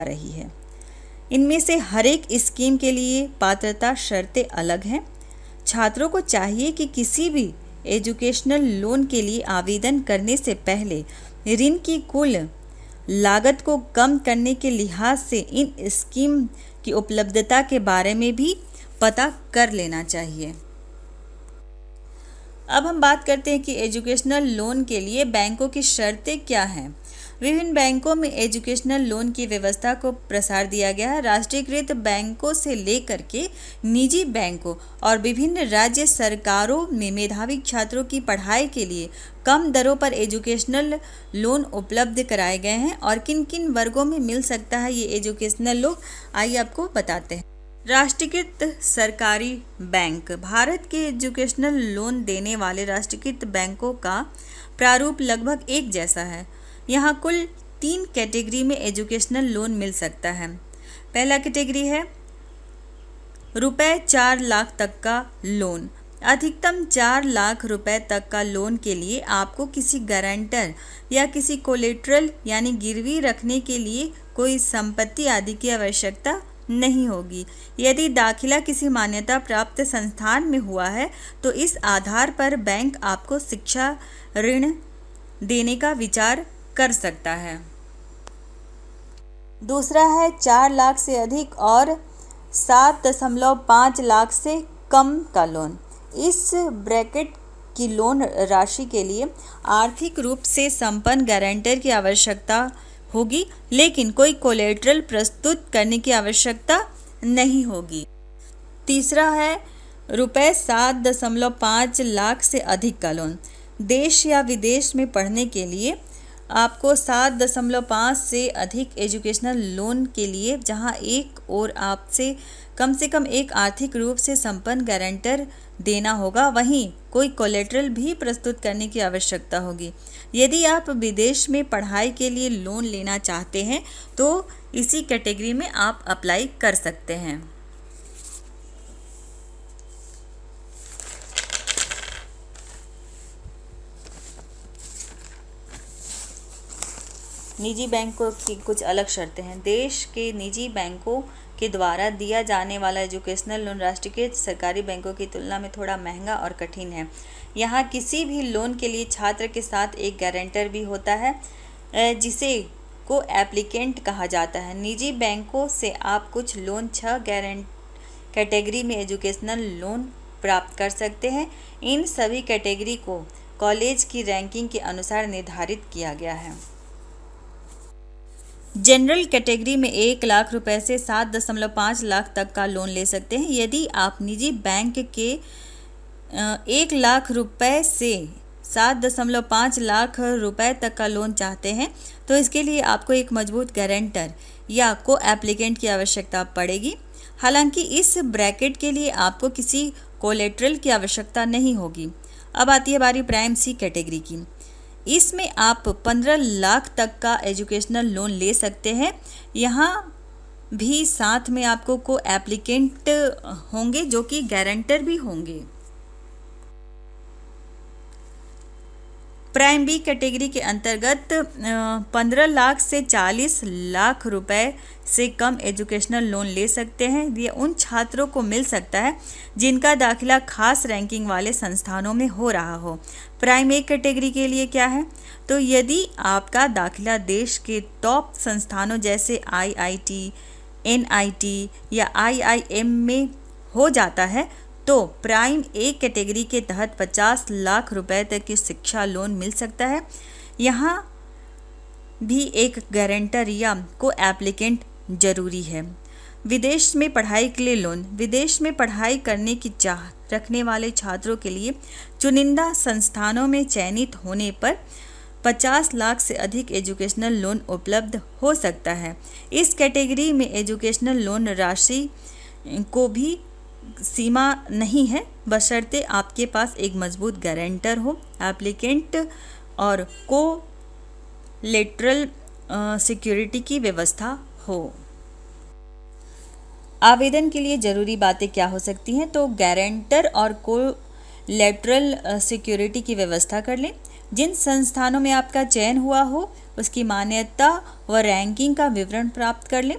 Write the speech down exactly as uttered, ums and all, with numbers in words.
रही है। इनमें से हर एक स्कीम के लिए पात्रता शर्तें अलग हैं। छात्रों को चाहिए कि किसी भी एजुकेशनल लोन के लिए आवेदन करने से पहले ऋण की कुल लागत को कम करने के लिहाज से इन स्कीम की उपलब्धता के बारे में भी पता कर लेना चाहिए। अब हम बात करते हैं कि एजुकेशनल लोन के लिए बैंकों की शर्तें क्या हैं। विभिन्न बैंकों में एजुकेशनल लोन की व्यवस्था को प्रसार दिया गया है। राष्ट्रीयकृत बैंकों से लेकर के निजी बैंकों और विभिन्न राज्य सरकारों में मेधावी छात्रों की पढ़ाई के लिए कम दरों पर एजुकेशनल लोन उपलब्ध कराए गए हैं। और किन किन वर्गों में मिल सकता है ये एजुकेशनल लोन, आइए आपको बताते हैं। राष्ट्रीयकृत सरकारी बैंक। भारत के एजुकेशनल लोन देने वाले राष्ट्रीयकृत बैंकों का प्रारूप लगभग एक जैसा है। यहाँ कुल तीन कैटेगरी में एजुकेशनल लोन मिल सकता है। पहला कैटेगरी है रुपए चार लाख तक का लोन। अधिकतम चार लाख रुपए तक का लोन के लिए आपको किसी गारंटर या किसी कोलेट्रल यानी गिरवी रखने के लिए कोई संपत्ति आदि की आवश्यकता नहीं होगी। यदि दाखिला किसी मान्यता प्राप्त संस्थान में हुआ है तो इस आधार पर बैंक आपको शिक्षा ऋण देने का विचार कर सकता है। दूसरा है चार लाख से अधिक और सात दशमलव पाँच लाख से कम का लोन। इस ब्रैकेट की लोन राशि के लिए आर्थिक रूप से संपन्न गारंटर की आवश्यकता होगी, लेकिन कोई कोलेट्रल प्रस्तुत करने की आवश्यकता नहीं होगी। तीसरा है रुपए सात दशमलव पाँच लाख से अधिक का लोन। देश या विदेश में पढ़ने के लिए आपको सात दशमलव पाँच से अधिक एजुकेशनल लोन के लिए जहां एक और आपसे कम से कम एक आर्थिक रूप से संपन्न गारंटर देना होगा, वहीं कोई कोलेट्रल भी प्रस्तुत करने की आवश्यकता होगी। यदि आप विदेश में पढ़ाई के लिए लोन लेना चाहते हैं तो इसी कैटेगरी में आप अप्लाई कर सकते हैं। निजी बैंकों की कुछ अलग शर्तें हैं। देश के निजी बैंकों के द्वारा दिया जाने वाला एजुकेशनल लोन राष्ट्रीयकृत सरकारी बैंकों की तुलना में थोड़ा महंगा और कठिन है। यहाँ किसी भी लोन के लिए छात्र के साथ एक गारंटर भी होता है जिसे को एप्लीकेंट कहा जाता है। निजी बैंकों से आप कुछ लोन छह गारंट कैटेगरी में एजुकेशनल लोन प्राप्त कर सकते हैं। इन सभी कैटेगरी को कॉलेज की रैंकिंग के अनुसार निर्धारित किया गया है। जनरल कैटेगरी में एक लाख रुपए से सात दशमलव पाँच लाख तक का लोन ले सकते हैं। यदि आप निजी बैंक के एक लाख रुपए से सात दशमलव पाँच लाख रुपए तक का लोन चाहते हैं तो इसके लिए आपको एक मजबूत गारंटर या को एप्लीकेंट की आवश्यकता पड़ेगी। हालांकि इस ब्रैकेट के लिए आपको किसी कोलेट्रल की आवश्यकता नहीं होगी। अब आती है बारी प्राइम सी कैटेगरी की। इसमें आप पंद्रह लाख तक का एजुकेशनल लोन ले सकते हैं। यहाँ भी साथ में आपको को एप्लीकेंट होंगे जो कि गारंटर भी होंगे। प्राइम बी कैटेगरी के अंतर्गत पंद्रह लाख से चालीस लाख रुपए से कम एजुकेशनल लोन ले सकते हैं। ये उन छात्रों को मिल सकता है जिनका दाखिला खास रैंकिंग वाले संस्थानों में हो रहा हो। प्राइम ए कैटेगरी के लिए क्या है, तो यदि आपका दाखिला देश के टॉप संस्थानों जैसे आई I T, N I T या आई आई एम में हो जाता है तो प्राइम ए कैटेगरी के तहत पचास लाख रुपए तक की शिक्षा लोन मिल सकता है। यहाँ भी एक गारंटर या को एप्लीकेंट जरूरी है। विदेश में पढ़ाई के लिए लोन। विदेश में पढ़ाई करने की चाह रखने वाले छात्रों के लिए चुनिंदा संस्थानों में चयनित होने पर पचास लाख से अधिक एजुकेशनल लोन उपलब्ध हो सकता है। इस कैटेगरी में एजुकेशनल लोन राशि को भी सीमा नहीं है, बशर्ते आपके पास एक मजबूत गारंटर हो, एप्लीकेंट और को लेटरल सिक्योरिटी की व्यवस्था हो। आवेदन के लिए ज़रूरी बातें क्या हो सकती हैं, तो गारंटर और को लेटरल सिक्योरिटी की व्यवस्था कर लें। जिन संस्थानों में आपका चयन हुआ हो उसकी मान्यता व रैंकिंग का विवरण प्राप्त कर लें।